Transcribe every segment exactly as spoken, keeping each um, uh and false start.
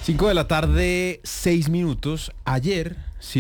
Cinco de la tarde, seis minutos. Ayer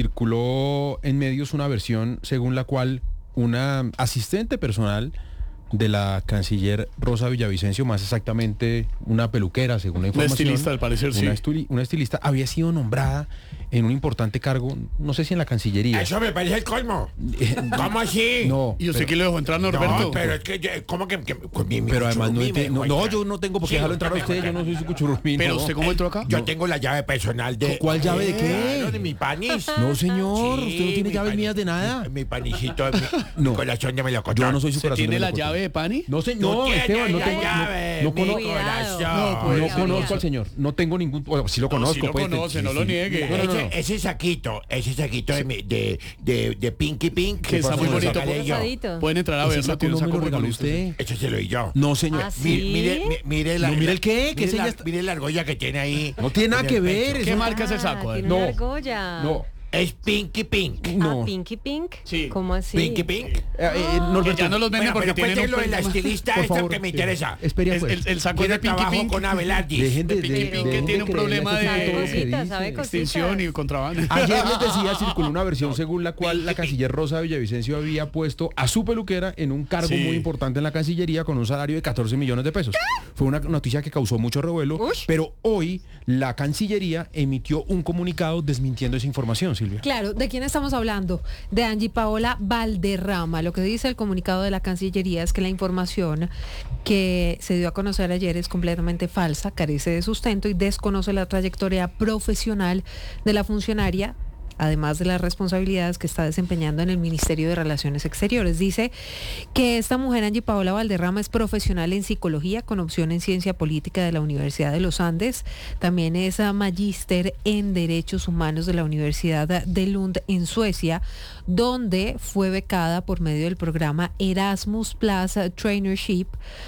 circuló en medios una versión según la cual una asistente personal de la canciller Rosa Villavicencio, más exactamente una peluquera, según la información. Una estilista, al parecer, una sí. estuli- una estilista había sido nombrada en un importante cargo, no sé si en la Cancillería. Eso me parece el colmo. ¿Cómo así? No, ¿Y usted pero- quién lo dejó entrar, Norberto? No, pero es que, yo- ¿cómo que...? que con mi- mi pero además no, cuchurrumí me ente- no, dejó no, entrar? yo no tengo por qué Sí, dejarlo entrar a me usted, dejó yo no soy su entrar. cuchurrumín. ¿Pero no. usted cómo entró acá? Yo No. tengo la llave personal de... ¿Cuál llave de qué? Claro, de mi panis. No, señor, Sí, usted no tiene mi llaves pani- mías de nada. Mi, mi panicito, mi, No. mi corazón ya me lo contó. Yo no soy su ¿Se corazón. tiene de la melocotón. llave de Pani? No, sé, no, Tú Esteban, no tienes tengo, la no, llave, no mi conozco, corazón. No, pues, no sí, conozco sí. al señor, no tengo ningún, bueno, sí lo No, conozco. sí lo pues, conoce, sí, no sí, lo sí. niegue. No, no, no. Ese, ese saquito, ese saquito de, mi- de, de, de Pinky Pink. Que está muy se lo bonito. sacaré yo. Rosadito. Pueden entrar a Ese verlo, saco tiene no un me saco lo muy regaló bonito. usted. Ese se lo di yo. No, señor. ¿Ah, sí? Mi- Mire, mi- mire la... No, mire la- el qué, que mire ese la, ya está- mire la argolla que tiene ahí. No tiene nada en que el ver, pecho. eso- ¿Qué marca es el Ah, saco? A ver. tiene una No, argolla. no. Es Pinky Pink. No. Ah, Pinky Pink. Sí. ¿Cómo así? Pinky Pink. Eh, eh, Norberto, Que ya no los venden Bueno, porque pero tienen cuéntelo un de la problema. estilista por esta favor, que me sí. interesa. Espere Es- afuera. el, el saco Quiero es de Pinky trabajo Pink. con Abelardis. Dejen de, de, Pinky Pink, dejen que de tiene un creerle problema a ese de- tipo que Cositas, dice. ¿sabe? Cositas. Extinción y contrabando. Ayer les decía, circuló una versión según la cual la canciller Rosa Villavicencio había puesto a su peluquera en un cargo Sí. muy importante en la Cancillería con un salario de catorce millones de pesos. Fue una noticia que causó mucho revuelo, Ush. pero hoy la Cancillería emitió un comunicado desmintiendo esa información, Silvia. Claro, ¿de quién estamos hablando? De Angie Paola Valderrama. Lo que dice el comunicado de la Cancillería es que la información que se dio a conocer ayer es completamente falsa, carece de sustento y desconoce la trayectoria profesional de la funcionaria, además de las responsabilidades que está desempeñando en el Ministerio de Relaciones Exteriores. Dice que esta mujer, Angie Paola Valderrama, es profesional en psicología con opción en ciencia política de la Universidad de los Andes. También es ah, magíster en Derechos Humanos de la Universidad de Lund en Suecia, donde fue becada por medio del programa Erasmus Plus Trainership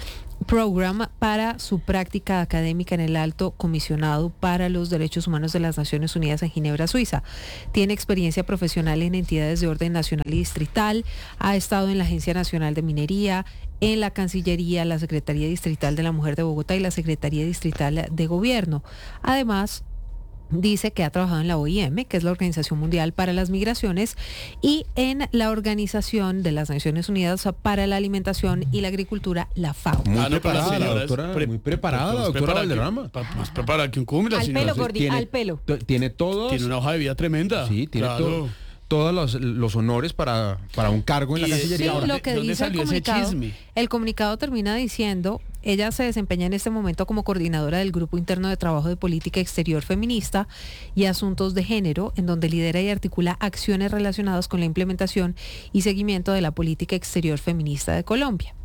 Program para su práctica académica en el Alto Comisionado para los Derechos Humanos de las Naciones Unidas en Ginebra, Suiza. Tiene experiencia profesional en entidades de orden nacional y distrital, ha estado en la Agencia Nacional de Minería, en la Cancillería, la Secretaría Distrital de la Mujer de Bogotá y la Secretaría Distrital de Gobierno. Además, dice que ha trabajado en la O I M, que es la Organización Mundial para las Migraciones, y en la Organización de las Naciones Unidas para la Alimentación y la Agricultura, la FAO. Muy Ah, no, pero la preparada la señora es doctora, pre- muy preparada la más doctora preparada que- Valderrama. pa- Más preparada que un cumple, la Al señora. pelo, Entonces, Gordi, tiene- al pelo. t- Tiene todos, Tiene una hoja de vida tremenda. sí, tiene Claro. to- todos los, los honores para, para un cargo en la Y de- Sí, Cancillería. Ahora, lo que ¿dónde dice el salió ese comunicado, chisme? el comunicado termina diciendo, ella se desempeña en este momento como coordinadora del Grupo Interno de Trabajo de Política Exterior Feminista y Asuntos de Género, en donde lidera y articula acciones relacionadas con la implementación y seguimiento de la política exterior feminista de Colombia.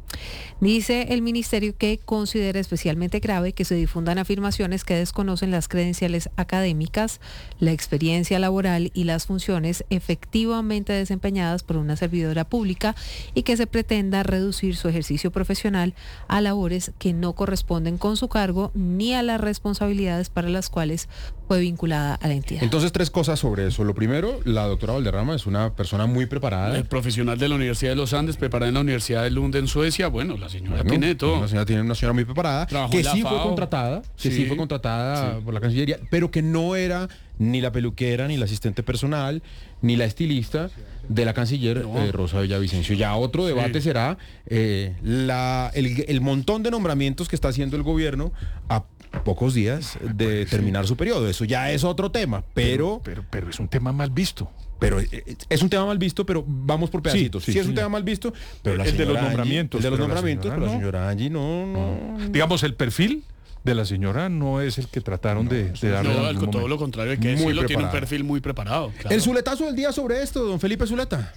Dice el ministerio que considera especialmente grave que se difundan afirmaciones que desconocen las credenciales académicas, la experiencia laboral y las funciones efectivamente desempeñadas por una servidora pública y que se pretenda reducir su ejercicio profesional a labores que no corresponden con su cargo ni a las responsabilidades para las cuales fue vinculada a la entidad. entonces, tres cosas sobre eso. Lo primero, la doctora Valderrama es una persona muy preparada. El profesional de la Universidad de los Andes, preparada en la Universidad de Lund en Suecia. Bueno, la señora Bueno, tiene de todo. Una señora, tiene una señora muy preparada, Trabajó que en la sí fue FAO. contratada, que sí, Sí. fue contratada Sí. por la Cancillería, pero que no era ni la peluquera, ni la asistente personal, ni la estilista de la canciller No. eh, Rosa Villavicencio. Ya otro debate Sí. será eh, la, el, el montón de nombramientos que está haciendo el gobierno a pocos días de terminar su periodo. Eso ya es otro tema, pero... pero, pero es un tema mal visto. Pero eh, es un tema mal visto, pero vamos por pedacitos. Sí, sí, es un sí. tema mal visto, pero la El de los señora Angie- nombramientos, el de los pero la nombramientos, señora pero la no. señora Angie no, no. Digamos, el perfil de la señora no es el que trataron de, de darle en No, algún al- todo momento. lo contrario, hay que Muy decirlo, tiene un preparado. perfil muy preparado. claro. El zuletazo del día sobre esto, don Felipe Zuleta.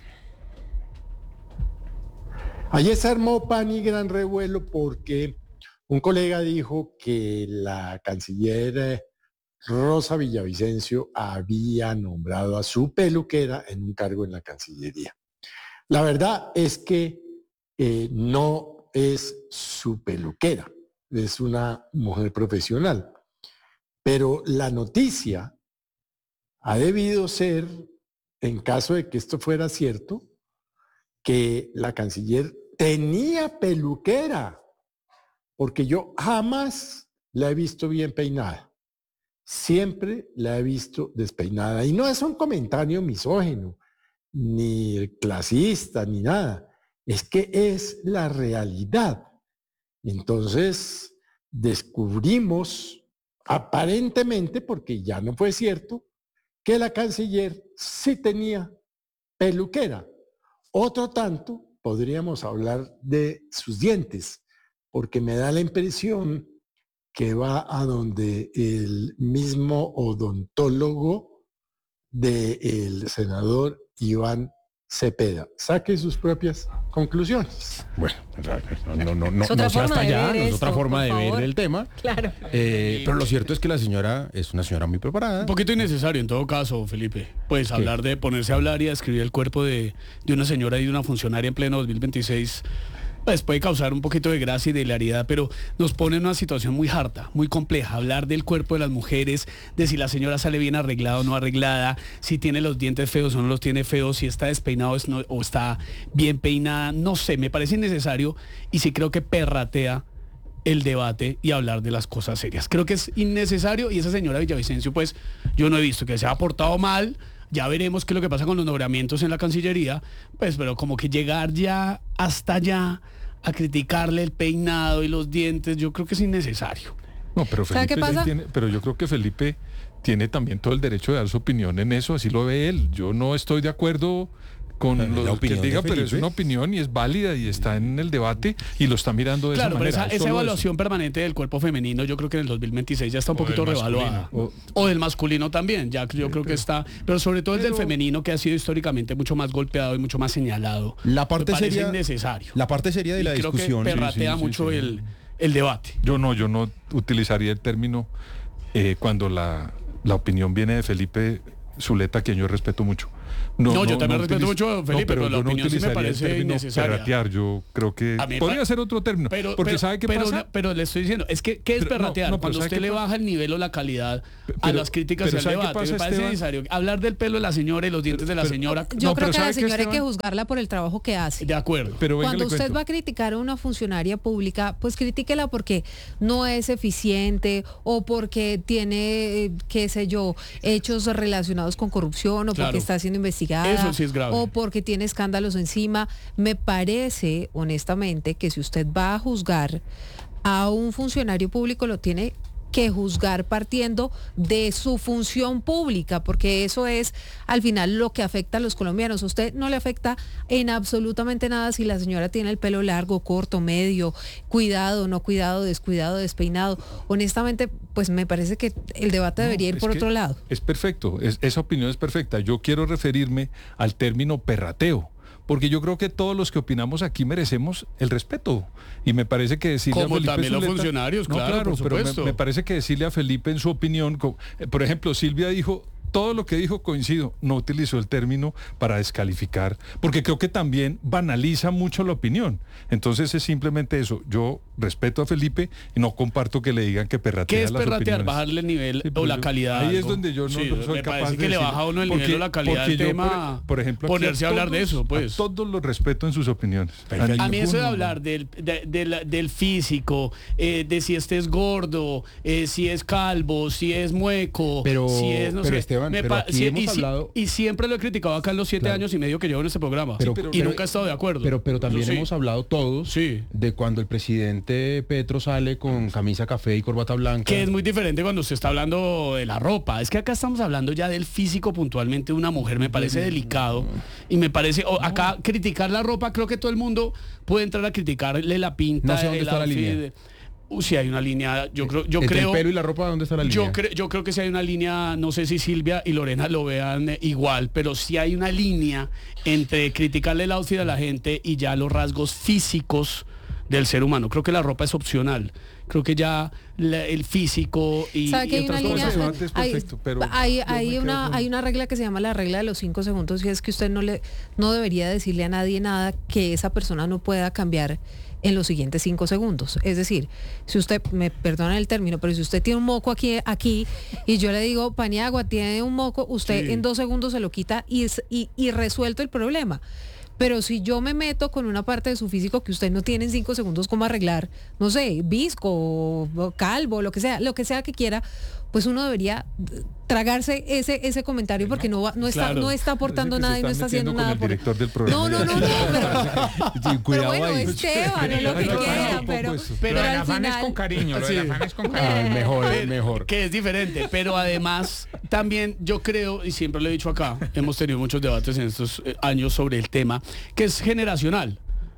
Ayer se armó pan y gran revuelo porque un colega dijo que la canciller eh, Rosa Villavicencio había nombrado a su peluquera en un cargo en la Cancillería. La verdad es que eh, no es su peluquera, es una mujer profesional. Pero la noticia ha debido ser, en caso de que esto fuera cierto, que la canciller tenía peluquera, porque yo jamás la he visto bien peinada. siempre la he visto despeinada. Y no es un comentario misógino, ni clasista, ni nada. Es que es la realidad. Entonces, descubrimos, aparentemente, porque ya no fue cierto, que la canciller sí tenía peluquera. Otro tanto, podríamos hablar de sus dientes, porque me da la impresión que va a donde el mismo odontólogo del senador Iván Cepeda. Saque sus propias conclusiones. Bueno, no, no, no, Es otra no sé forma hasta de allá, ver no es esto, otra forma por de favor. ver el tema. Claro. Eh, pero lo cierto es que la señora es una señora muy preparada. Un poquito innecesario en todo caso, Felipe. Pues hablar de ponerse a hablar y a describir el cuerpo de, de una señora y de una funcionaria en pleno dos mil veintiséis, pues puede causar un poquito de gracia y de hilaridad, pero nos pone en una situación muy harta, muy compleja. Hablar del cuerpo de las mujeres, de si la señora sale bien arreglada o no arreglada, si tiene los dientes feos o no los tiene feos, si está despeinado o está bien peinada, no sé, me parece innecesario y sí creo que perratea el debate y hablar de las cosas serias. Creo que es innecesario y esa señora Villavicencio, pues yo no he visto que se ha portado mal. Ya veremos qué es lo que pasa con los nombramientos en la Cancillería, pues, pero como que llegar ya hasta allá a criticarle el peinado y los dientes, yo creo que es innecesario. No, pero ¿Sabe Felipe qué sí pasa? tiene, pero yo creo que Felipe tiene también todo el derecho de dar su opinión en eso, así lo ve él. Yo no estoy de acuerdo con La lo que opinión él de diga, pero es Felipe. una opinión y es válida y está en el debate y lo está mirando de Claro, esa pero manera. esa, es esa solo evaluación permanente del cuerpo femenino, yo creo que en el dos mil veintiséis ya está un O del poquito revaluada. masculino. O, o del masculino también, ya que yo creo que está, pero sobre todo el del pero- femenino, que ha sido históricamente mucho más golpeado y mucho más señalado. La parte Me parece seria, innecesario. la parte seria de Y la creo discusión. que perratea Sí, sí, sí, mucho sí. El, el debate. eso. Yo no, yo no utilizaría el término eh, cuando la, la opinión viene de Felipe Zuleta, quien yo respeto mucho. No, yo también respeto utiliz- mucho a Felipe, pero la yo no opinión sí me utilizaría el parece término innecesaria. perratear. Yo creo que A mí me podría pa- ser otro término. Pero, porque pero- ¿sabe qué pero, pasa? no- pero le estoy diciendo, es que ¿qué es Pero, no, perratear? no, pero Cuando ¿sabe usted qué le pasa? baja el nivel o la calidad a Pero- las críticas y pero al ¿sabe qué debate. pasa, Me parece Esteban? necesario hablar del pelo de la señora y los dientes de la pero- señora. Yo No, creo pero que a la ¿sabe qué, señora hay que Esteban? juzgarla por el trabajo que hace. De acuerdo. Pero venga, Cuando le usted cuento. va a criticar a una funcionaria pública, pues critíquela porque no es eficiente o porque tiene, eh, qué sé yo, hechos relacionados con corrupción o Claro. porque está siendo investigada Eso sí es grave. o porque tiene escándalos encima. Me parece, honestamente, que si usted va a juzgar a un funcionario público, lo tiene que juzgar partiendo de su función pública, porque eso es al final lo que afecta a los colombianos. A usted no le afecta en absolutamente nada si la señora tiene el pelo largo, corto, medio, cuidado, no cuidado, descuidado, despeinado. Honestamente, pues me parece que el debate No, debería ir es por que otro lado. Es perfecto, es- esa opinión es perfecta. Yo quiero referirme al término perrateo, porque yo creo que todos los que opinamos aquí merecemos el respeto. Y me parece que decirle Como a Felipe también los Zuleta- funcionarios, No, claro, por pero me, supuesto. me parece que decirle a Felipe en su opinión, co- eh, por ejemplo, Silvia dijo, todo lo que dijo coincido, no utilizó el término para descalificar, porque creo que también banaliza mucho la opinión. Entonces es simplemente eso. Yo respeto a Felipe y no comparto que le digan que perratea ¿Qué es las perratear? opiniones. Bajarle el nivel Sí, o pero la yo- calidad. Ahí algo. es donde yo no Sí, soy me capaz parece de que le decir. baja a uno el Porque- nivel o la calidad porque del yo, tema. Por, por ejemplo, aquí ponerse a hablar de eso, pues. A todos los respeto en sus opiniones. Perfecto. A mí eso de ninguno, hablar del, de- de la- del físico, eh, de si este es gordo, eh, si es calvo, si es mueco, Pero- si es, no pero sé, Esteban, me pero pa- aquí si- hemos y, si- hablado- y siempre lo he criticado acá en los siete Claro. años y medio que llevo en este programa. Pero- y pero- nunca he estado de acuerdo. Pero, pero también Eso sí. hemos hablado todos Sí. de cuando el presidente Petro sale con camisa café y corbata blanca. Que es muy diferente cuando usted está hablando de la ropa. Es que acá estamos hablando ya del físico puntualmente de una mujer. Me parece delicado. Y me parece, o acá criticar la ropa, creo que todo el mundo puede entrar a criticarle la pinta. No sé dónde el está la outfit. línea. Uh, sí, hay una línea. Yo creo, yo Entre creo. el pelo y la ropa, ¿dónde está la línea? Yo, cre- yo creo que sí hay una línea, no sé si Silvia y Lorena lo vean eh, igual, pero sí hay una línea entre criticarle el outfit a la gente y ya los rasgos físicos del ser humano. Creo que la ropa es opcional. Creo que ya la- el físico y, ¿Sabe que y hay una otras línea? cosas. Eso antes, Hay, perfecto, pero hay, yo me hay quedo una, con- hay una regla que se llama la regla de los cinco segundos y es que usted no le no debería decirle a nadie nada que esa persona no pueda cambiar en los siguientes cinco segundos. Es decir, si usted, me perdona el término, pero si usted tiene un moco aquí, aquí y yo le digo, Paniagua, tiene un moco, usted Sí. en dos segundos se lo quita y, es- y, y resuelto el problema. Pero si yo me meto con una parte de su físico que usted no tiene en cinco segundos cómo arreglar, no sé, visco, calvo, lo que sea, lo que sea que quiera, pues uno debería tragarse ese ese comentario porque no va, no está Claro. no está aportando Parece que nada se y no está está haciendo metiendo con nada el por director del programa. No, no, no, no, pero, Sí, pero cuidado bueno, ahí. Esteban, es lo que Hay que quiera, parar un pero, poco eso. pero Lo del al afán es final con cariño, lo del Sí. afán es con Ah, cariño. mejor, Pero- mejor. que es diferente, pero además también yo creo, y siempre lo he dicho acá, hemos tenido muchos debates en estos eh, años sobre el tema, que es generacional.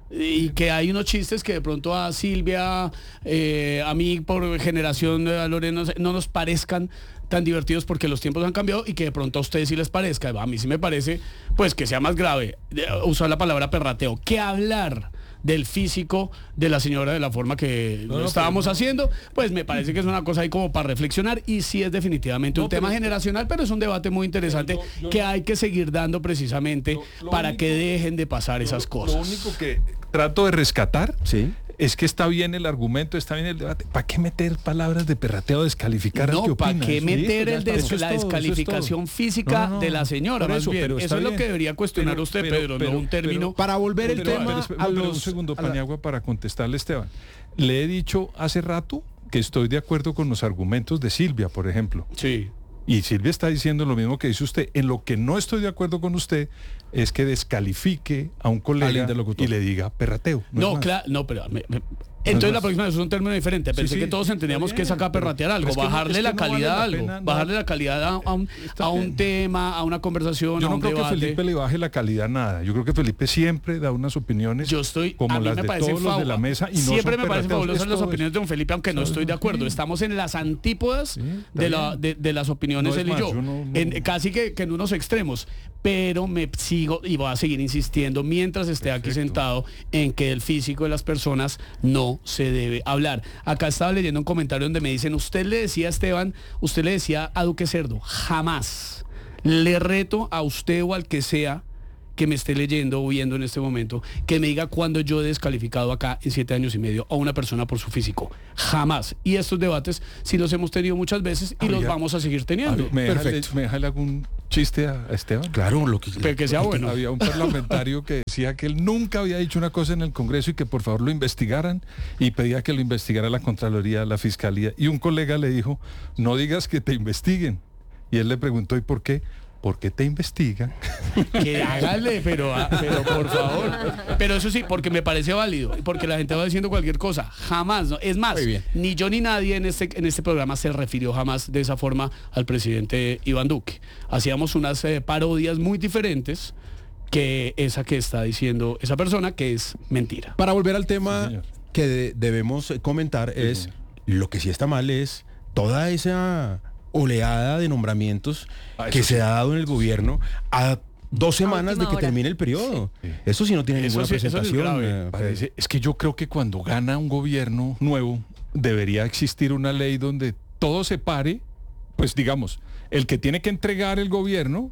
Y que hay unos chistes que de pronto a Silvia, eh, a mí por generación, a Lorena, no sé, no nos parezcan tan divertidos porque los tiempos han cambiado y que de pronto a ustedes sí les parezca. A mí sí me parece, pues que sea más grave eh, usar la palabra perrateo que hablar del físico de la señora de la forma que No, lo no, estábamos pero no. haciendo, pues me parece que es una cosa ahí como para reflexionar y sí es definitivamente No, un tema pero- generacional, pero es un debate muy interesante Pero yo- yo que no- hay que seguir dando precisamente Lo- lo para único- que dejen de pasar esas Lo- cosas. Lo único que trato de rescatar Sí. es que está bien el argumento, está bien el debate. ¿Para qué meter palabras de perrateo, descalificar al que No, ¿para opina? qué Sí, meter ya el está, des- eso es la todo, eso es descalificación todo. física No, no, de la señora? por Más eso, bien, pero eso está es lo bien. que debería cuestionar Pero- usted, pero- Pedro, pero- no un pero- término. Para volver el Pero, tema pero, a espera, pero un los... segundo, a la- Paniagua, para contestarle, Esteban. Le he dicho hace rato que estoy de acuerdo con los argumentos de Silvia, por ejemplo. Sí. Y Silvia está diciendo lo mismo que dice usted. En lo que no estoy de acuerdo con usted es que descalifique a un Al colega interlocutor. y le diga perrateo. No, es más. claro, no, pero me- me- entonces más. la próxima vez es un término diferente. Pensé sí, que todos entendíamos está que es acá bien, pero- perratear algo, pero es que no- bajarle es que la no vale calidad la a algo, pena, no. bajarle la calidad a, a un, Está a un bien. tema, a una conversación, Yo a no un creo debate. que Felipe le baje la calidad a nada. Yo creo que Felipe siempre da unas opiniones Yo estoy, como a mí las me de parece todos los de la fabu- mesa y no siempre son me parecen perrateos. fabulosas Es las todo opiniones de don Felipe, aunque no Eso estoy es de acuerdo. bien. Estamos en las antípodas Sí, está de, la, bien. de, de las opiniones No, es él y más, yo, yo no- no- En- casi que, que en unos extremos. Pero me sigo y voy a seguir insistiendo mientras esté aquí Perfecto. sentado en que el físico de las personas no se debe hablar. Acá estaba leyendo un comentario donde me dicen, usted le decía a Esteban, usted le decía a Duque Cerdo, jamás. Le reto a usted o al que sea que me esté leyendo o viendo en este momento, que me diga cuándo yo he descalificado acá en siete años y medio a una persona por su físico. Jamás. Y estos debates sí los hemos tenido muchas veces y Ah, los ya. vamos a seguir teniendo. ¿Me deja, Perfecto. ¿Me deja algún chiste a a Esteban? Claro, lo que... Pero que sea bueno. Había un parlamentario que decía que él nunca había dicho una cosa en el Congreso y que por favor lo investigaran y pedía que lo investigara la Contraloría, la Fiscalía. Y un colega le dijo, no digas que te investiguen. Y él le preguntó, ¿y por qué? ¿Por qué te investigan? Que hágale, pero, ah, pero por favor. Pero eso sí, porque me parece válido, porque la gente va diciendo cualquier cosa. Jamás, ¿no? Es más, Muy bien. ni yo ni nadie en este, en este programa se refirió jamás de esa forma al presidente Iván Duque. Hacíamos unas eh, parodias muy diferentes que esa que está diciendo esa persona, que es mentira. Para volver al tema Sí, señor. que de- debemos eh, comentar es, señor. lo que sí está mal es toda esa oleada de nombramientos Ah, eso que se sí. ha dado en el gobierno a dos semanas de última que hora. termine el periodo. Sí. Eso sí no tiene Eso ninguna sí- eso sí es presentación. grave. eh, Parece- es que yo creo que cuando gana un gobierno nuevo debería existir una ley donde todo se pare, pues digamos, el que tiene que entregar el gobierno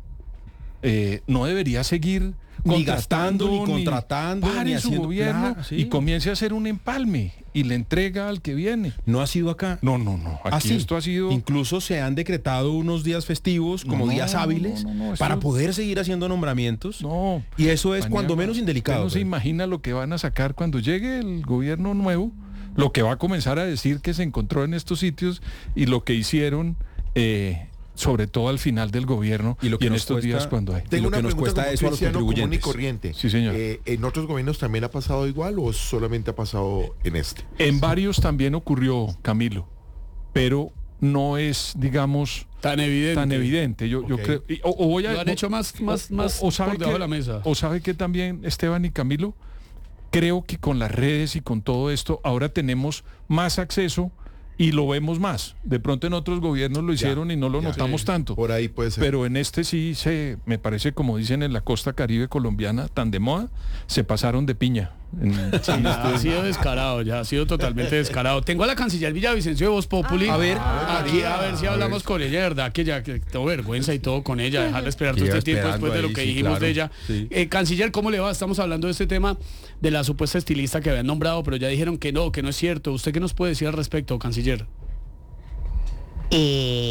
eh, no debería seguir Ni gastando, ni contratando, contratando, pare ni su haciendo- gobierno Claro, sí. y comience a hacer un empalme y le entrega al que viene. No ha sido acá. No, no, no. Aquí Así. esto ha sido. Incluso se han decretado unos días festivos como No, días no, hábiles no, no, no, para eso- poder seguir haciendo nombramientos. No. Y eso es Paniagua, cuando menos indelicado. usted no se pues. imagina lo que van a sacar cuando llegue el gobierno nuevo, lo que va a comenzar a decir que se encontró en estos sitios y lo que hicieron, eh, sobre todo al final del gobierno Y lo que en nos estos cuesta- días cuando hay. Y Tengo lo una que nos pregunta cuesta como eso a los cristiano común y contribuyentes. corriente. Sí, señor. Eh, ¿En otros gobiernos también ha pasado igual o solamente ha pasado en este? En varios también ocurrió, Camilo, pero no es, digamos, Tan evidente. tan evidente. Yo, yo Ok. creo. y- o, o voy a, Lo han hecho más, más, o- más o sabe por debajo que- de la mesa. O sabe que también, Esteban y Camilo, creo que con las redes y con todo esto, ahora tenemos más acceso y lo vemos más. De pronto en otros gobiernos lo hicieron y no lo ya. notamos Sí. tanto. Por ahí puede ser. Pero en este sí se, me parece, como dicen en la costa caribe colombiana, tan de moda, se pasaron de piña. En- Sí, ha sido descarado, ya ha sido totalmente descarado. Tengo a la canciller Villavicencio de Voz Populi. A ver. aquí a ver si hablamos con ella, ¿verdad? Que ya que tengo vergüenza y todo con ella, dejarla esperar todo Lleva este tiempo esperando después de lo ahí, que sí, dijimos claro. de ella. Sí. Eh, canciller, ¿cómo le va? Estamos hablando de este tema de la supuesta estilista que habían nombrado, pero ya dijeron que no, que no es cierto. ¿Usted qué nos puede decir al respecto, canciller? Eh, Pues está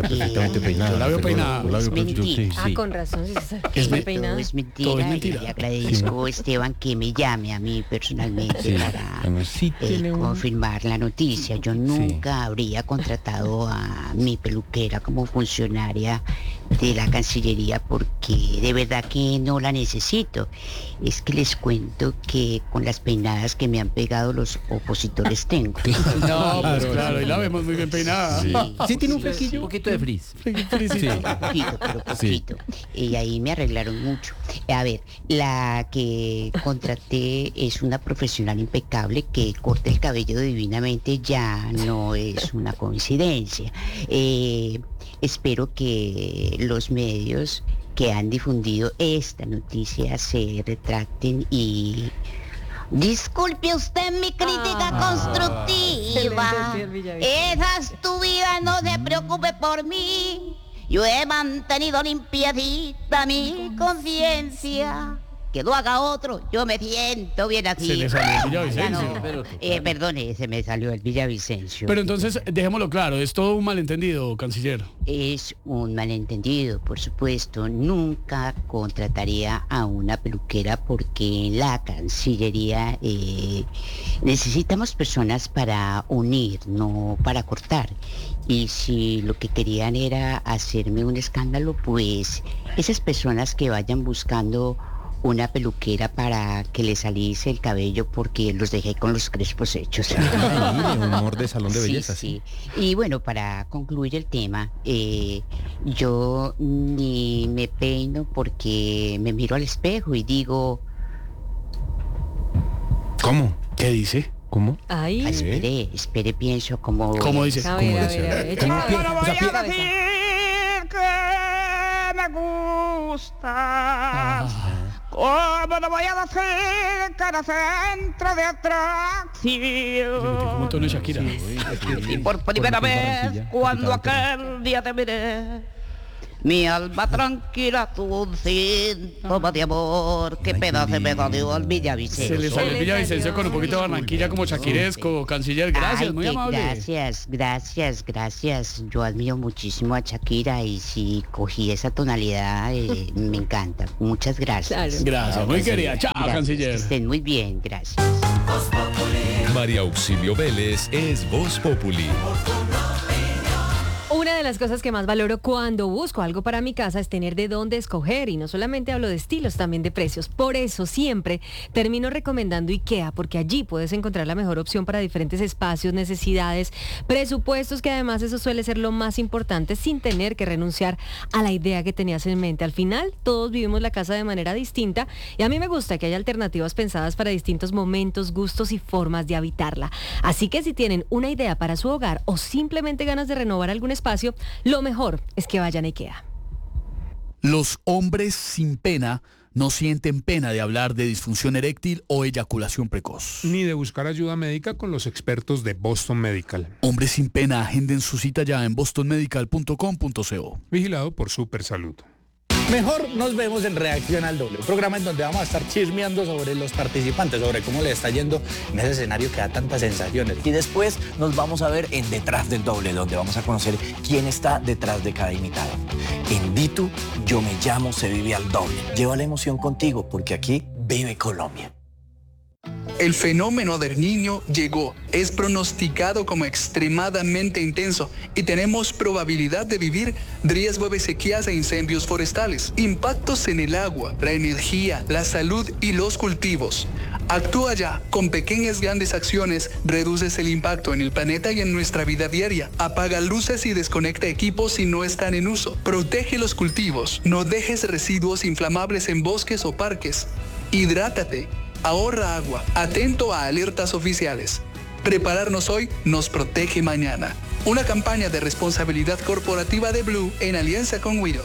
está perfectamente peinada. Yo la veo Perdón, peinada. yo la veo- Es yo- mentira. sí, Ah, sí. con razón, sí, sí, Es está me- peinada. Todo es mentira. Todo es y mentira. le agradezco, Esteban, que me llame a mí personalmente Sí, para bueno, sí eh, tiene un- confirmar la noticia. Yo nunca habría contratado a mi peluquera como funcionaria de la Cancillería porque de verdad que no la necesito. Es que les cuento que con las peinadas que me han pegado los opositores tengo. No, pues claro, y la vemos muy bien peinada. Sí. Sí tiene un flequillo. Un poquito de frizz. Felicito. Poquito, pero Sí. poquito. Y ahí me arreglaron mucho. A ver, la que contraté es una profesional impecable que corta el cabello divinamente, ya no es una coincidencia. Eh, espero que los medios que han difundido esta noticia se retracten y... Disculpe usted mi crítica Ah. constructiva. Excelente, Pierre Villavicencio. Esa es tu vida, no se preocupe por mí. Yo he mantenido limpiecita mi conciencia. Que lo haga otro, yo me siento bien así. Se le salió el Ya Villavicencio. no, eh, perdone, se me salió el Villavicencio. Pero entonces, dejémoslo claro, es todo un malentendido, canciller. Es un malentendido, por supuesto. Nunca contrataría a una peluquera porque en la Cancillería eh, necesitamos personas para unir, no para cortar. Y si lo que querían era hacerme un escándalo, pues esas personas que vayan buscando una peluquera para que les alise el cabello porque los dejé con los crespos hechos. Ay, mire, humor de salón de Sí, belleza, sí. Y bueno, para concluir el tema, eh, yo ni me peino porque me miro al espejo y digo, ¿Cómo? ¿Qué dice? ¿Cómo? ah, Ahí. espere, espere, pienso como... ¿Cómo dice? A ¿Cómo ver, a dice? ver, a ver. ¿Cómo échale pie- cabeza. o sea, pie- que me gusta. ¿Cómo no voy a decir que eres centro de atracción? Como un tono de Shakira. Y por primera Con- con vez, Barranquilla, cuando capital aquel día te miré, mi alma tranquila tuvo un síntoma de amor. Qué pena se me dio al Se Villavicencio. le salió el Villavicencio con un poquito de Barranquilla como shakiresco, canciller. Gracias, Ay, muy qué amable. Gracias, gracias, gracias. Yo admiro muchísimo a Shakira y si cogí esa tonalidad, eh, me encanta. Muchas gracias. Claro. Gracias, muy querida. Chao, Gracias, que canciller. estén muy bien, gracias. María Auxilio Vélez es Voz Populi. Una de las cosas que más valoro cuando busco algo para mi casa es tener de dónde escoger, y no solamente hablo de estilos, también de precios. Por eso siempre termino recomendando IKEA, porque allí puedes encontrar la mejor opción para diferentes espacios, necesidades, presupuestos, que además eso suele ser lo más importante, sin tener que renunciar a la idea que tenías en mente. Al final, todos vivimos la casa de manera distinta y a mí me gusta que haya alternativas pensadas para distintos momentos, gustos y formas de habitarla. Así que si tienen una idea para su hogar o simplemente ganas de renovar algún espacio, lo mejor es que vayan a IKEA. Los hombres sin pena no sienten pena de hablar de disfunción eréctil o eyaculación precoz. Ni de buscar ayuda médica con los expertos de Boston Medical. Hombres sin pena, agenden su cita ya en boston medical punto com punto co. Vigilado por Supersalud. Mejor nos vemos en Reacción al Doble, un programa en donde vamos a estar chismeando sobre los participantes, sobre cómo les está yendo en ese escenario que da tantas sensaciones. Y después nos vamos a ver en Detrás del Doble, donde vamos a conocer quién está detrás de cada invitado. En Ditu, Yo Me Llamo, Se Vive al Doble. Lleva la emoción contigo, porque aquí vive Colombia. El fenómeno del Niño llegó, es pronosticado como extremadamente intenso y tenemos probabilidad de vivir riesgo de sequías e incendios forestales, impactos en el agua, la energía, la salud y los cultivos. Actúa ya, con pequeñas grandes acciones reduces el impacto en el planeta y en nuestra vida diaria. Apaga luces y desconecta equipos si no están en uso. Protege los cultivos, no dejes residuos inflamables en bosques o parques. Hidrátate. Ahorra agua, atento a alertas oficiales. Prepararnos hoy nos protege mañana. Una campaña de responsabilidad corporativa de Blue en alianza con Wido.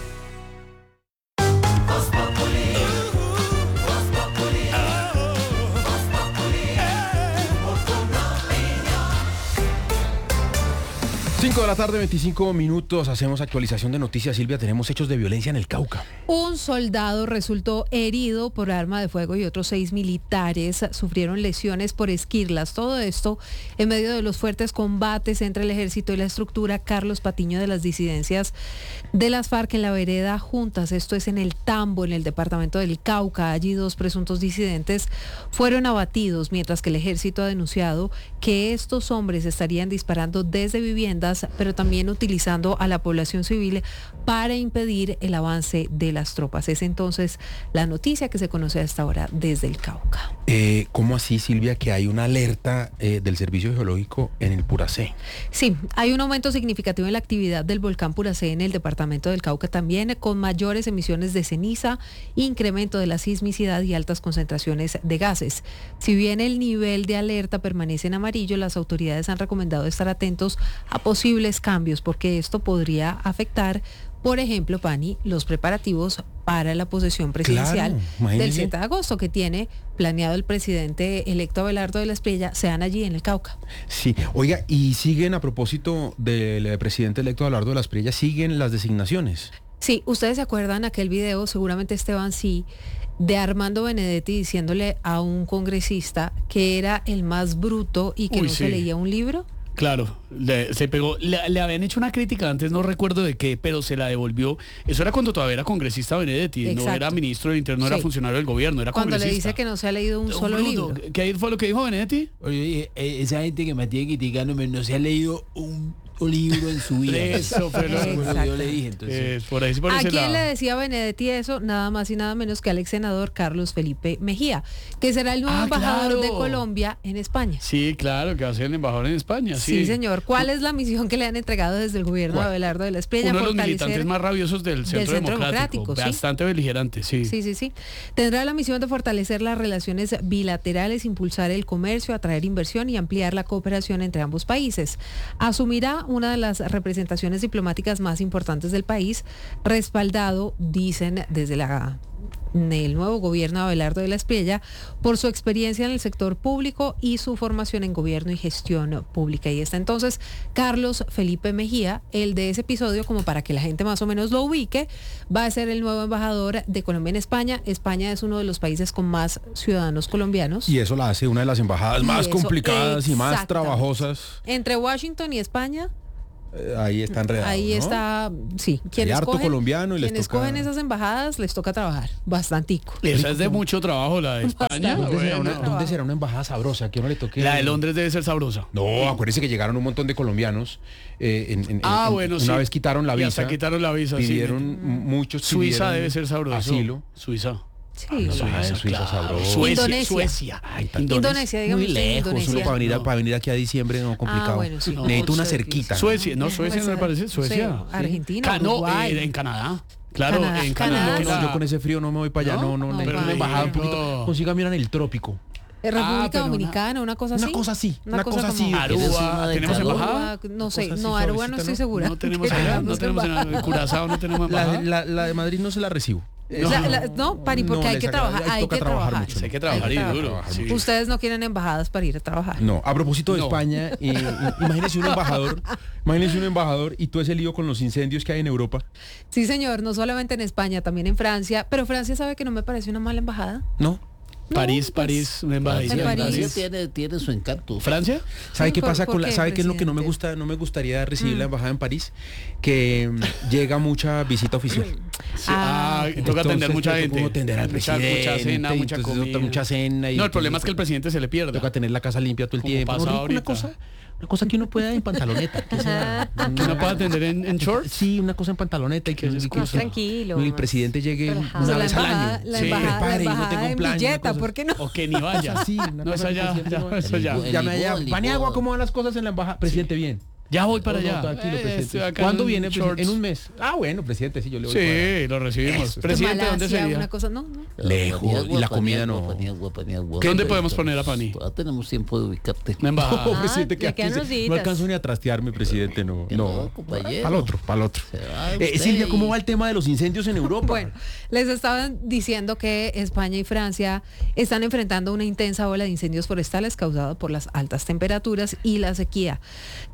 cinco de la tarde, veinticinco minutos, hacemos actualización de noticias. Silvia, tenemos hechos de violencia en el Cauca. Un soldado resultó herido por arma de fuego y otros seis militares sufrieron lesiones por esquirlas. Todo esto en medio de los fuertes combates entre el ejército y la estructura Carlos Patiño de las disidencias de las FARC en la vereda Juntas. Esto es en el Tambo, en el departamento del Cauca. Allí dos presuntos disidentes fueron abatidos, mientras que el ejército ha denunciado que estos hombres estarían disparando desde viviendas, pero también utilizando a la población civil para impedir el avance de las tropas. Es entonces la noticia que se conoce hasta ahora desde el Cauca. Eh, ¿Cómo así, Silvia, que hay una alerta eh, del Servicio Geológico en el Puracé? Sí, hay un aumento significativo en la actividad del volcán Puracé en el departamento del Cauca también, con mayores emisiones de ceniza, incremento de la sismicidad y altas concentraciones de gases. Si bien el nivel de alerta permanece en amarillo, las autoridades han recomendado estar atentos a posibles cambios, porque esto podría afectar, por ejemplo, Pani, los preparativos para la posesión presidencial Claro, del siete de agosto que tiene planeado el presidente electo Abelardo de la Espriella, sean allí en el Cauca. Sí, oiga, y siguen, a propósito del presidente electo Abelardo de la Espriella, siguen las designaciones. Sí, ustedes se acuerdan aquel video, seguramente Esteban sí, de Armando Benedetti diciéndole a un congresista que era el más bruto y que Uy, no sí. se leía un libro. Claro, le, se pegó, le, le habían hecho una crítica antes, no recuerdo de qué, pero se la devolvió. Eso era cuando todavía era congresista Benedetti, Exacto. no era ministro del Interior, no Sí. era funcionario del gobierno, era Cuando le congresista. dice que no se ha leído un Un solo bruto. libro. ¿Qué fue lo que dijo Benedetti? Oye, eh, esa gente que me tiene criticando no se ha leído un, un libro en su vida. Eso fue lo, Eso fue lo que yo Exacto. le dije. Entonces, Eh, por ahí, por ¿A ese quién lado. le decía Benedetti eso? Nada más y nada menos que al ex senador Carlos Felipe Mejía, que será el nuevo Ah, embajador claro. de Colombia en España. Sí, claro, que va a ser el embajador en España. Sí, Sí, señor. ¿Cuál es la misión que le han entregado desde el gobierno de ¿Cuál? Abelardo de la Espriella? Uno de los Fortalecer- militantes más rabiosos del Centro, Centro Democrático, Democrático, sí. bastante beligerante, sí. Sí, sí, sí. Tendrá la misión de fortalecer las relaciones bilaterales, impulsar el comercio, atraer inversión y ampliar la cooperación entre ambos países. Asumirá una de las representaciones diplomáticas más importantes del país, respaldado, dicen desde la el nuevo gobierno de Abelardo de la Espriella, por su experiencia en el sector público y su formación en gobierno y gestión pública. Y está entonces Carlos Felipe Mejía, el de ese episodio, como para que la gente más o menos lo ubique, va a ser el nuevo embajador de Colombia en España. España es uno de los países con más ciudadanos colombianos. Y eso la hace una de las embajadas Y más eso, complicadas y más exactamente. trabajosas. Entre Washington y España, Eh, ahí está enredado, ahí ¿no? está, sí, quienes harto cogen, colombiano y les quienes toca- cogen esas embajadas les toca trabajar bastantico. Esa es de mucho trabajo, la de España. ¿Dónde, será una, bueno. dónde será una embajada sabrosa? Que no le toque. La de Londres debe ser sabrosa. No, acuérdense que llegaron un montón de colombianos. eh, en- en- Ah, en- bueno, una sí. vez quitaron la Y visa. hasta quitaron la visa, sí. Pidieron muchos. Suiza pidieron debe ser sabroso. Asilo. Suiza. Sí. La embajada de Suiza claro. sabrosa. Suecia, Indonesia. Suecia. Ay, tan- Indonesia, dígame Muy usted, lejos, Indonesia. solo para venir, a, No. para venir aquí a diciembre, no, complicado. Ah, bueno, sí. Necesito una No, cerquita. ¿no? Suecia, no, Suecia no me parece, Suecia. Sí, Argentina, Ca- no, Uruguay. eh, en Canadá. Claro, Canadá, en Canadá, Canadá. No, queda- yo con ese frío no me voy para allá. No, ¿No? no, No, necesito pero una embajada un no. poquito. Consígame en el trópico. Eh, República Ah, pero una- Dominicana, una cosa así. Una cosa así, una cosa como- así. Aruba, ¿tenemos Aruba, embajada? no sé, Cosa así no, Aruba no suavecita, estoy ¿no? segura. No tenemos que allá, tengamos no tenemos embajada. en Curazao, no tenemos La, embajada. de- la, la de Madrid no se la recibo. La- la- no, Pari, porque No, hay les que agrada, trabajar, ahí hay toca que trabajar trabajar. mucho. Hay que trabajar Hay y que duro. trabajar sí. Ustedes no quieren embajadas para ir a trabajar. No, a propósito de No. España, eh, imagínese un embajador, imagínese un embajador y todo ese lío con los incendios que hay en Europa. Sí, señor, no solamente en España, también en Francia, pero Francia sabe que no me parece una mala embajada. ¿No? París, pues, París, una embajadita en en París. París. tiene, tiene su encanto. ¿Francia? ¿Sabe Sí, qué ¿por- pasa por con la, qué, sabe qué es lo que no me presidente? gusta, no me gustaría recibir Mm. la embajada en París? Que mm, llega mucha visita oficial. Sí, ah, y toca atender Entonces, mucha toca gente. como atender al Mucha- presidente. Mucha cena, y mucha entonces comida. mucha cena. Y No, el problema es que el presidente se le pierda. toca tener la casa limpia todo el Como tiempo. pasa No, una ahorita. cosa, una cosa que uno pueda en pantaloneta. Que sea, ¿Que no pueda atender en, en shorts? Sí, una cosa en pantaloneta y que, Que y es que- Más tranquilo. y el presidente llegue Relajado. una La vez al embajada- año. la Sí, embajada- prepare, la y no embajada tenga un en plan. billeta, una cosa- ¿por qué no? O que ni vaya. Sí, una No, cosa eso que el ya, presidente ya, no- eso ya. El Llame allá, licor, el Paniagua, licor. ¿cómo van las cosas en la embajada? Presidente, bien. Ya voy para No, no, allá. tranquilo, Eh, presidente. estoy acá ¿Cuándo en viene, presidente? shorts. En un mes. Ah, bueno, presidente, sí, yo le voy para allá. Sí, lo recibimos. Eso. Presidente, ¿dónde Malasia, sería? una cosa, no, no. Lejos, y la comida no. ¿Dónde podemos poner a Pani? Ya tenemos tiempo de ubicarte. Una embajada. No, Ah, presidente, que le aquí quedan se- unos no días. alcanzo ni a trastearme, presidente, no. Que No, no, compañero. para el otro, para el otro. Se va Eh, usted Silvia, ¿cómo y- va el tema de los incendios en Europa? Bueno, les estaban diciendo que España y Francia están enfrentando una intensa ola de incendios forestales causada por las altas temperaturas y la sequía. Ha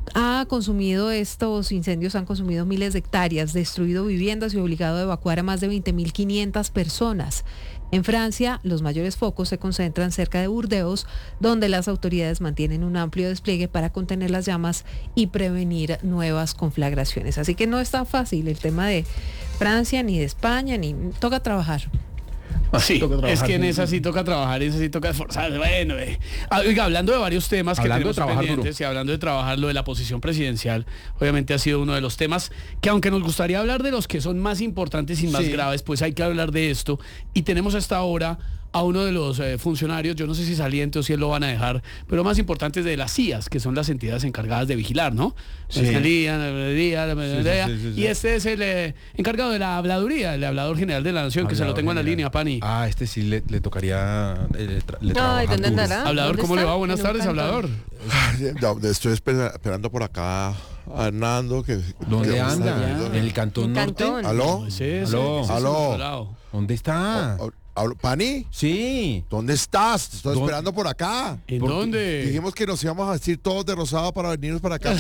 ha consumido, estos incendios han consumido miles de hectáreas, destruido viviendas y obligado a evacuar a más de veinte mil quinientas personas. En Francia, los mayores focos se concentran cerca de Burdeos, donde las autoridades mantienen un amplio despliegue para contener las llamas y prevenir nuevas conflagraciones. Así que no es tan fácil el tema de Francia, ni de España, ni toca trabajar. Sí, es que en esa sí toca trabajar, en esa sí toca esforzarse. Bueno, eh. Oiga, hablando de varios temas hablando que tenemos pendientes y hablando de trabajar, lo de la posición presidencial, obviamente ha sido uno de los temas que, aunque nos gustaría hablar de los que son más importantes y más sí. graves, pues hay que hablar de esto. Y tenemos hasta ahora a uno de los eh, funcionarios, yo no sé si saliente o si él lo van a dejar, pero más importantes de las C I As, que son las entidades encargadas de vigilar, ¿no? Sí. La Fiscalía, la Veeduría, la Veeduría, Sí, sí, sí, sí, y sí. este es el eh, encargado de la habladuría, el hablador general de la Nación, que se lo tengo en la línea, Pani. Ah, este sí le, le tocaría... eh, Le, tra- le Ay, trabaja ¿dónde duro. andará? Hablador, ¿Dónde ¿cómo le está? va? Buenas En un tardes, cantón. hablador. Ya, Estoy esper- esperando por acá a Hernando. Que, ¿Dónde que- anda? ¿En el Cantón En Norte? Cantón. ¿Aló? Sí, ese- ¿Aló? ese es ¿Aló? el otro lado. ¿Dónde está? O- o- hablo- ¿Pani? Sí. ¿Dónde estás? Te estoy ¿Dónde? esperando por acá. ¿En ¿Por qué? dónde? Dijimos que nos íbamos a vestir todos de rosado para venirnos para acá.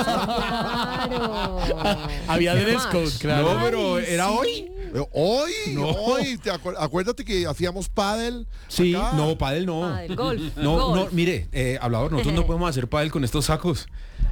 Claro. Había ¿Qué dress más? code, claro. No, pero ¿era sí. hoy? Pero hoy, No. hoy. ¿Te acuer- acuérdate que hacíamos pádel. Sí, acá? no, pádel no. Pádel, golf, No, golf. no, mire, eh, hablador, nosotros no podemos hacer pádel con estos sacos.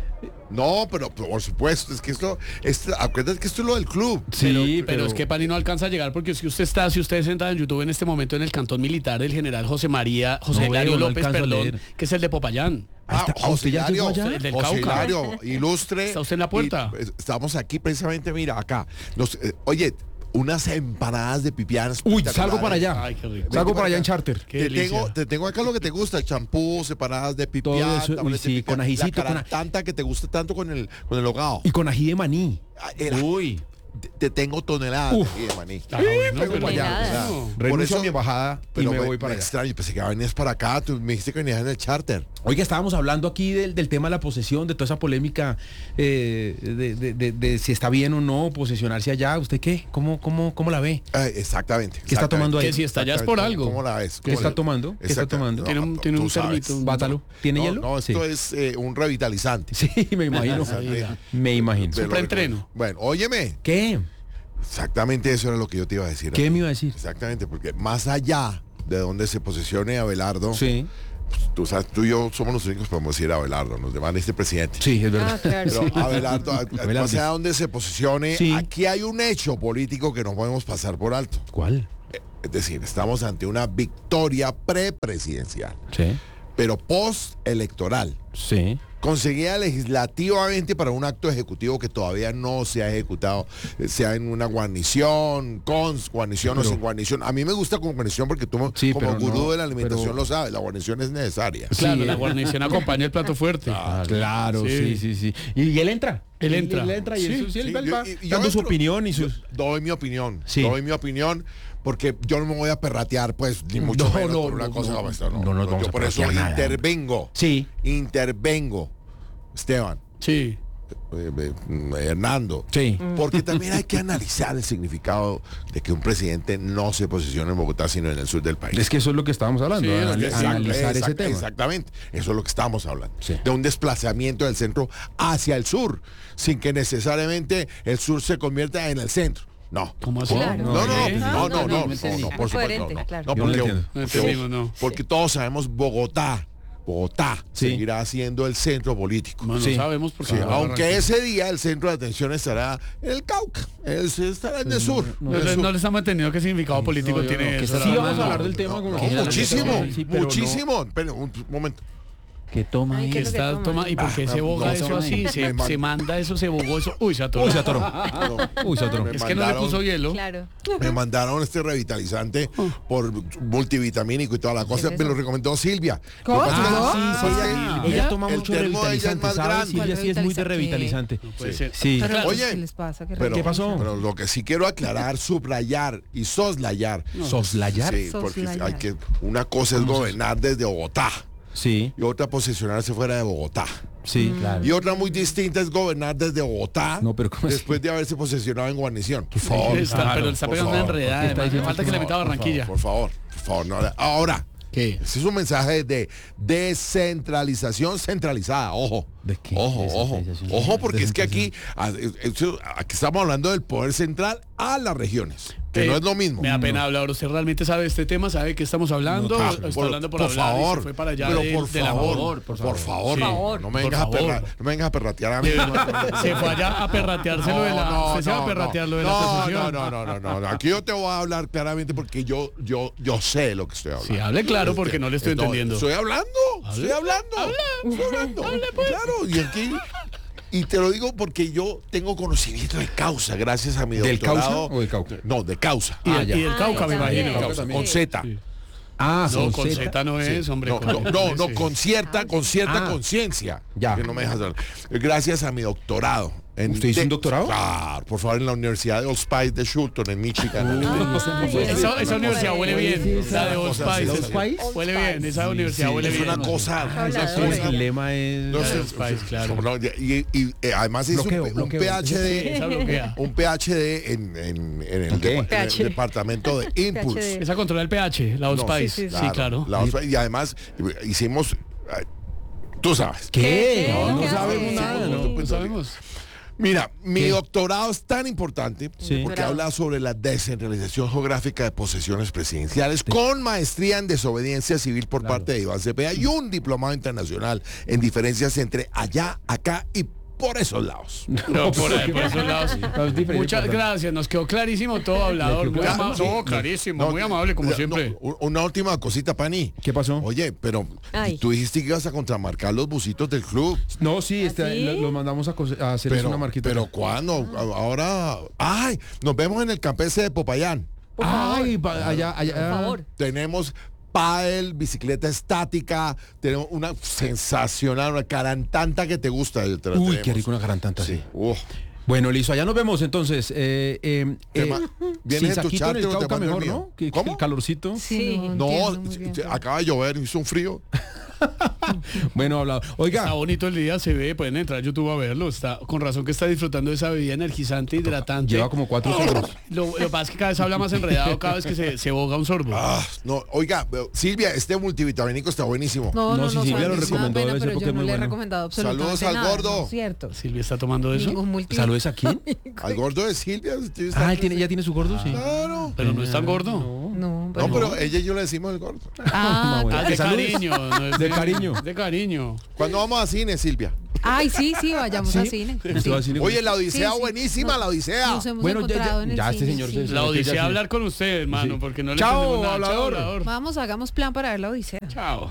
No, pero, pero por supuesto, es que esto, esto, acuérdate que esto es lo del club. Sí, Pero es que Pani no alcanza a llegar porque si usted está, si usted se entra en YouTube en este momento en el cantón militar del general José María, José No Hilario veo, no López, alcanzo a perdón, leer. que es el de Popayán. Ah, está. Ah, ¿usted ya José llegó Hilario, allá? El del José Cauca. Hilario, ilustre. ¿Está usted en la puerta? Y, eh, estamos aquí precisamente, mira, acá. Nos, eh, oye, unas empanadas de pipián. Uy, salgo para allá. Ay, qué rico. Salgo Vente para allá en acá. charter. Qué Te delicia. tengo, te tengo acá lo que te gusta, champú, separadas de pipián, Todo eso, uy, tabletas de sí, pipián, con ajicito, la con a- tanta que te gusta tanto con el, con el hogado. Y con ají de maní. Ah, era- Uy. te, te tengo toneladas Uf. de ají de maní. Ah, bueno, Vengo pero- para allá. Toneladas. No. Por Renuncio eso- a mi embajada y Pero me me, voy para me allá. extraño, pensé que venías para acá, tú me dijiste que venías en el charter. Oiga, estábamos hablando aquí del, del tema de la posesión, de toda esa polémica eh, de, de- de- de si está bien o no posesionarse allá. ¿Usted qué? ¿Cómo, cómo, cómo la ve? Eh, exactamente. ¿Qué está tomando ahí? Que si está allá es por algo. ¿Cómo la ves? ¿Qué ¿Cómo está la- tomando? ¿Qué está Exacto. tomando? Tiene un- No, tiene tú un sabes. termito. Bátalo. ¿Tiene No, hielo? No, esto Sí. es eh, un revitalizante. Sí, me imagino. Mira. Me imagino. Te lo Preentreno. recomiendo. Bueno, óyeme. ¿Qué? Exactamente eso era lo que yo te iba a decir. ¿Qué me iba a decir? Exactamente, porque más allá de donde se posicione Abelardo, Sí. pues, tú sabes, tú y yo somos los únicos que podemos decir Abelardo, nos demanda este presidente. Sí, es verdad. Ah, claro. Pero Abelardo, a- a- Abelardo. más allá de donde se posicione, Sí. aquí hay un hecho político que no podemos pasar por alto. ¿Cuál? Eh, Es decir, estamos ante una victoria prepresidencial, Sí. pero postelectoral. Sí. Conseguida legislativamente para un acto ejecutivo que todavía no se ha ejecutado, eh, sea en una guarnición, con guarnición o Pero- sin guarnición. A mí me gusta con guarnición porque tú Sí, como pero gurú no, de la alimentación pero- lo sabes, la guarnición es necesaria. Claro, Sí, la eh. guarnición acompaña el plato fuerte. Ah, claro, sí, sí, sí. ¿Y, y él entra? Él Y- entra. Y él entra y Sí, eso, sí, él Sí, va- yo- va y- y yo dando su entro. opinión y sus... Doy mi opinión, Sí. doy mi opinión, porque yo no me voy a perratear, pues, ni mucho No, menos no, por una no, cosa no, como esta. No, no nos vamos yo a por eso perratear nada. intervengo. Sí. Intervengo, Esteban, Sí. eh, eh, Hernando. Sí. Porque también hay que analizar el significado de que un presidente no se posicione en Bogotá, sino en el sur del país. Es que eso es lo que estábamos hablando, Sí, anal- es que- analizar ese Exact- tema. Exactamente, eso es lo que estamos hablando. Sí. De un desplazamiento del centro hacia el sur, sin que necesariamente el sur se convierta en el centro. No. ¿Cómo así? Claro. No, no, ¿Qué? no, no, No, no, no, no, no no, entendí. no, por Es supuesto, coherente, no. claro. No, Yo no porque, entiendo. No entendimos, no. porque todos sabemos Bogotá, Bogotá Sí. seguirá siendo el centro político. No, no Sí. sabemos porque Sí, no aunque arranca. ese día el centro de atención estará en el Cauca, él sí estará en el sur. No, en el le- sur. no le estamos entendiendo qué significado político No, yo tiene no. eso. Sí, la vamos a verdad. hablar del tema como No, que- muchísimo, Sí, pero no- muchísimo. Espera, un momento. ¿Qué toma Ay, ahí? ¿qué Que es lo que está, toma? toma, ¿y por qué Ah, se boga no, eso no, así? me Se, man- se manda eso, se bogó eso. Uy, se atoró. Uy, se atoró. No, Uy, se atoró. me Es que no le mandaron- puso hielo. Claro. Me mandaron este revitalizante por multivitamínico y toda la cosa. ¿Qué es Me lo eso? recomendó Silvia. ¿Cómo? Lo que pasa es que- Ah, sí, sí, Ah, sí. Ella toma el mucho termo de ella es revitalizante, más ¿sabes? grande. Silvia sí es muy de Revitalizante. revitalizante. Puede ser. Sí. Pero Oye, ¿qué les pasa? ¿Qué Pero, ¿Qué pasó? Pero lo que sí quiero aclarar, subrayar y soslayar. ¿Soslayar? Sí, porque Soslayar. hay que, una cosa es gobernar desde Bogotá Sí, y otra posicionarse fuera de Bogotá. sí. Claro. Y otra muy distinta es gobernar desde Bogotá No, pero ¿cómo así? después de haberse posicionado en guarnición. Por Sí, favor, está- claro, pero está por pegando una favor. enredada. Está además. diciendo Falta que que le no, meta a por Barranquilla. favor, por favor, no, no. Ahora, ¿Qué? Ese es un mensaje de descentralización centralizada. Ojo. ¿De qué? Ojo, ojo. Descentralización. Ojo, porque es que aquí, a- eso- aquí estamos hablando del poder central a las regiones, que Eh, no es lo mismo. Me da pena hablar. ¿Usted realmente sabe este tema? ¿Sabe de qué estamos hablando? Ah, ¿O está por- hablando por, por hablar y favor, se fue para allá pero de- por del favor, amor? por favor, Sí. no, no me Por vengas a favor. perra- no me vengas a perratear a mí. Se fue allá a perratearse lo de la... usted se va a perratear lo de la no, asociación. no, no, no, no, no. Aquí yo te voy a hablar claramente porque yo, yo, yo sé lo que estoy hablando. Sí, hable claro porque no le estoy No, entendiendo. Estoy hablando, estoy hablando. Estoy hablando. Claro, y aquí... Y te lo digo porque yo tengo conocimiento de causa gracias a mi ¿Del doctorado. Causa o de Cauca? No, de causa. Y, del- y del Ah, Cauca, me también. imagino. Causa, con Z. Ah, No, son con Z. Z no es, hombre. No, con- no, no, no, sí. con cierta, con cierta Ah. conciencia. Ya. Que no me dejas hablar. Gracias a mi doctorado. En ¿Usted hizo de- un doctorado? Claro, por favor, en la Universidad de Old Spice de Shulton, en Michigan. Esa, esa universidad huele bien, la de Old cosa así, Spice. Old Spice. Huele bien, esa universidad huele es bien. una cosa. Esa esa cosa- cosa- El lema es... No La de sé, Old Spice, claro. no, y, y, eh, además hizo Bloqueo, un, un bloqueo. PhD, Esa bloquea. un PhD en, en, en el, ¿Qué? de- en el PhD. departamento de Impulse. PhD. Esa controla el pH, la Old No, Spice. sí, Sí, claro. la Old Spice, y además eh, hicimos, eh, tú sabes. ¿Qué? ¿Qué? No, no ¿Qué sabemos hace? nada, No, ¿no? no sabemos. Mira, mi ¿Qué? doctorado es tan importante Sí. porque Bravo. habla sobre la descentralización geográfica de posesiones presidenciales con maestría en desobediencia civil por parte de Iván Cepeda y un diplomado internacional en diferencias entre allá, acá y por esos lados. No, por, ahí, por esos lados. No, es diferente, Muchas perdón. gracias, nos quedó clarísimo todo, hablador. Le quedó Muy claro. ama- Sí, no, no, clarísimo, no, muy amable como no, siempre. u- una última cosita, Pani. ¿Qué pasó? Oye, pero Ay. tú dijiste que ibas a contramarcar los busitos del club. No, sí, este, ¿Ah, sí? lo- los mandamos a, cose- a hacerles Pero, una marquita. pero ¿cuándo? A- Ahora... ¡Ay! Nos vemos en el campese de Popayán. Por favor. Ay, pa- allá, allá. Por favor. Tenemos pádel, bicicleta estática, tenemos una sensacional, una carantanta que te gusta. te la Uy, tenemos. qué rico una garantanta, sí. Sí. Uf. Bueno, listo, allá nos vemos entonces. Eh, eh, Te eh, ma- ¿Vienes sin en tu saquito en el charter o te Cauca mando el mejor, mío? ¿no? Que, que ¿Cómo? el calorcito. Sí, No, entiendo muy bien. se- acaba de llover, hizo un frío. Bueno, hablado. Oiga, Está bonito el día, se ve, pueden entrar a YouTube a verlo. Está con razón que está disfrutando de esa bebida energizante, hidratante. lleva como cuatro sorbos. Lo, lo que pasa es que cada vez habla más enredado cada vez que se, se boga un sorbo. Ah, no, oiga, Silvia, este multivitamínico está buenísimo. No, No, no, si no, Silvia sabe, lo me da recomendó, pena, debe ser pero porque yo es no muy le he bueno. recomendado absolutamente Saludos al nada, gordo. no es cierto. Silvia está tomando eso. Ningún multi- ¿Saludos a quién? Al gordo de Silvia. usted está- Ah, él tiene, ya tiene su gordo, sí. Claro. Pero no es tan gordo. No, No, pero ella y yo le decimos el gordo. Ah, bueno. Ah, Que de saludes. cariño. no es De cariño. De cariño. ¿Cuándo vamos a cine, Silvia? ay, sí, sí, vayamos ¿Sí? al cine. Usted va al cine. Oye, la Odisea Sí, sí. buenísima, No, la Odisea. Nos hemos Bueno, ya- encontrado ya- en el ya este cine, señor sí. se- La Ya odisea sí. hablar con usted, hermano, Sí. porque no le Chao, entendemos nada. hablador. Chao, hablador. Vamos, hagamos plan para ver la Odisea. Chao.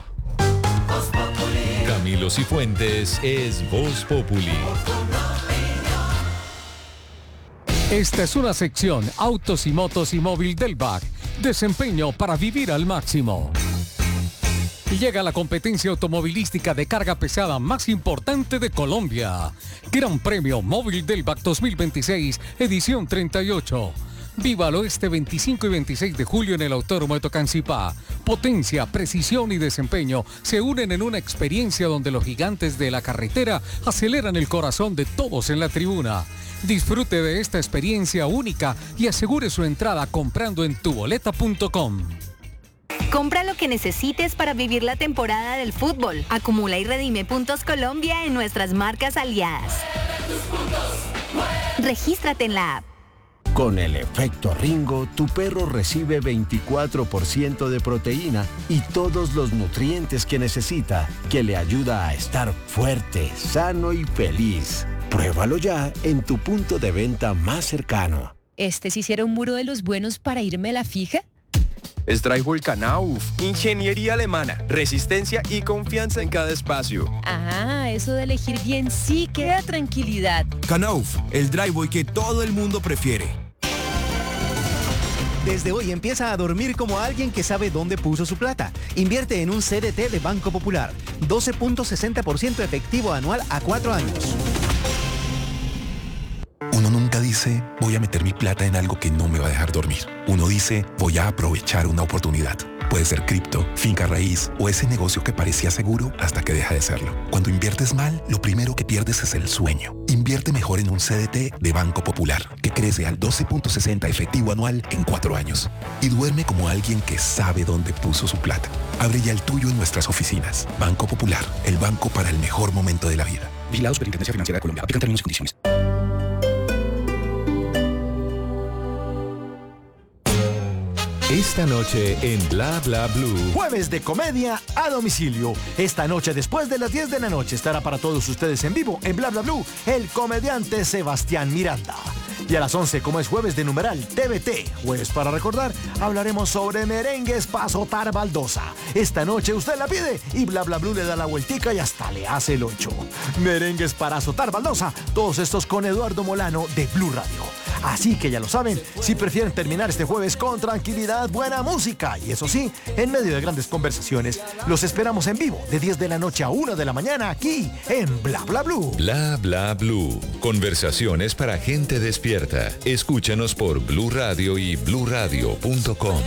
Camilo Cifuentes es Voz Populi. Esta es una sección Autos y Motos y Móvil del B A C. Desempeño para vivir al máximo. Y llega la competencia automovilística de carga pesada más importante de Colombia. Gran Premio Móvil del B A C dos mil veintiséis, edición treinta y ocho. Vívalo este veinticinco y veintiséis de julio en el Autódromo de Tocancipá. Potencia, precisión y desempeño se unen en una experiencia donde los gigantes de la carretera aceleran el corazón de todos en la tribuna. Disfrute de esta experiencia única y asegure su entrada comprando en tu boleta punto com. Compra lo que necesites para vivir la temporada del fútbol. Acumula y redime puntos Colombia en nuestras marcas aliadas. Regístrate en la app. Con el efecto Ringo, tu perro recibe veinticuatro por ciento de proteína y todos los nutrientes que necesita, que le ayuda a estar fuerte, sano y feliz. Pruébalo ya en tu punto de venta más cercano. ¿Este sí será un muro de los buenos para irme a la fija? Es Drywall Knauf, ingeniería alemana, resistencia y confianza en cada espacio. Ah, eso de elegir bien sí que da tranquilidad. Knauf, el drywall que todo el mundo prefiere. Desde hoy empieza a dormir como alguien que sabe dónde puso su plata. Invierte en un C D T de Banco Popular. doce punto sesenta por ciento efectivo anual a cuatro años. Uno nunca dice, voy a meter mi plata en algo que no me va a dejar dormir. Uno dice, voy a aprovechar una oportunidad. Puede ser cripto, finca raíz o ese negocio que parecía seguro hasta que deja de serlo. Cuando inviertes mal, lo primero que pierdes es el sueño. Invierte mejor en un C D T de Banco Popular, que crece al doce punto sesenta efectivo anual en cuatro años. Y duerme como alguien que sabe dónde puso su plata. Abre ya el tuyo en nuestras oficinas. Banco Popular, el banco para el mejor momento de la vida. Vigilados por Superintendencia Financiera de Colombia. Aplican términos y condiciones. Esta noche en Bla Bla Blue. Jueves de comedia a domicilio. Esta noche después de las diez de la noche estará para todos ustedes en vivo en Bla Bla Blue el comediante Sebastián Miranda. Y a las once, como es jueves de numeral T V T, jueves para recordar, hablaremos sobre merengues para azotar baldosa. Esta noche usted la pide y Bla Bla Blue le da la vueltica y hasta le hace el ocho. Merengues para azotar baldosa, todos estos con Eduardo Molano de Blue Radio. Así que ya lo saben, si prefieren terminar este jueves con tranquilidad, buena música y eso sí, en medio de grandes conversaciones, los esperamos en vivo de diez de la noche a una de la mañana aquí en Bla Bla Blue. Bla Bla Blue. Conversaciones para gente despierta. Escúchanos por Blue Radio y blue radio punto com.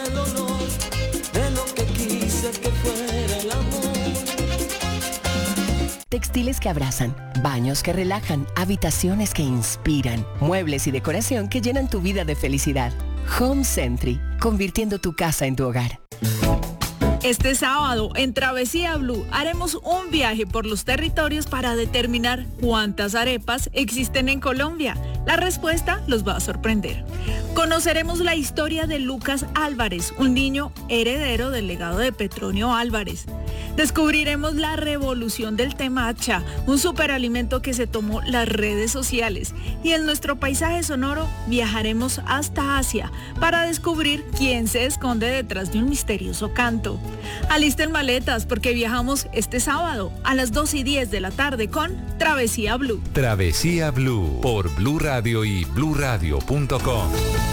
Textiles que abrazan, baños que relajan, habitaciones que inspiran, muebles y decoración que llenan tu vida de felicidad. Home Century, convirtiendo tu casa en tu hogar. Este sábado, en Travesía Blue, haremos un viaje por los territorios para determinar cuántas arepas existen en Colombia. La respuesta los va a sorprender. Conoceremos la historia de Lucas Álvarez, un niño heredero del legado de Petronio Álvarez. Descubriremos la revolución del temacha, un superalimento que se tomó las redes sociales. Y en nuestro paisaje sonoro viajaremos hasta Asia para descubrir quién se esconde detrás de un misterioso canto. Alisten maletas porque viajamos este sábado a las dos y diez de la tarde con Travesía Blue. Travesía Blue por Blue Radio y blue radio punto com.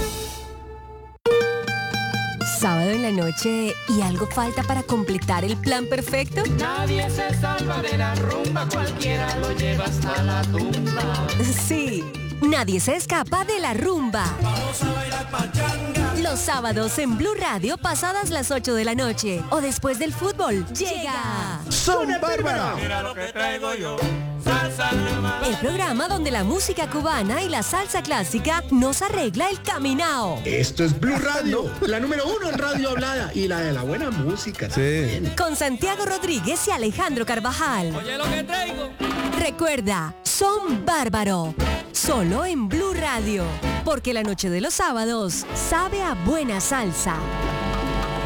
Sábado en la noche y algo falta para completar el plan perfecto. Nadie se salva de la rumba, cualquiera lo lleva hasta la tumba. Sí, nadie se escapa de la rumba. Vamos a bailar pachanga. Los sábados en Blue Radio pasadas las ocho de la noche o después del fútbol llega Son Bárbara. Mira lo que traigo yo. Salsa el programa donde la música cubana y la salsa clásica nos arregla el caminao. Esto es Blue Radio, la número uno en radio hablada y la de la buena música. Sí. Con Santiago Rodríguez y Alejandro Carvajal. Oye lo que traigo. Recuerda, Son Bárbaro. Solo en Blue Radio. Porque la noche de los sábados sabe a buena salsa.